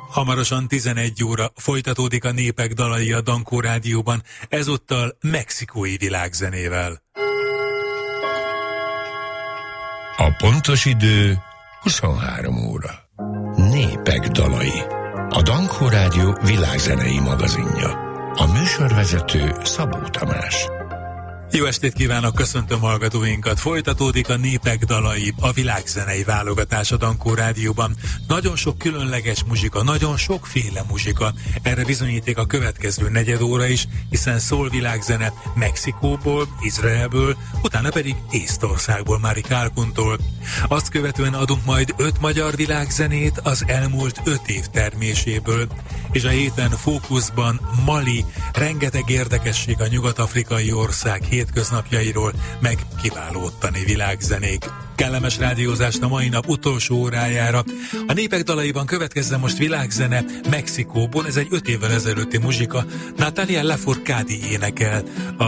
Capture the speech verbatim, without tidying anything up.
Hamarosan tizenegy óra folytatódik a Népek dalai a Dankó Rádióban, ezúttal mexikói világzenével. A pontos idő huszonhárom óra. Népek dalai. A Dankó Rádió világzenei magazinja. A műsorvezető Szabó Tamás. Jó estét kívánok, köszöntöm hallgatóinkat. Folytatódik a Népek dalai, a világzenei válogatás a Dankó Rádióban. Nagyon sok különleges muzsika, nagyon sokféle muzsika. Erre bizonyíték a következő negyed óra is, hiszen szól világzene Mexikóból, Izraelből, utána pedig Észtországból, Mari Kálkuntól. Azt követően adunk majd öt magyar világzenét az elmúlt öt év terméséből, és a héten fókuszban Mali, rengeteg érdekesség a nyugat-afrikai ország hétköznapjairól, meg kiváló ottani világzenék. Kellemes rádiózást a mai nap utolsó órájára. A Népek dalaiban következzen most világzene Mexikóból, ez egy öt évvel ezelőtti muzsika. Natalia Lafourcade énekel. A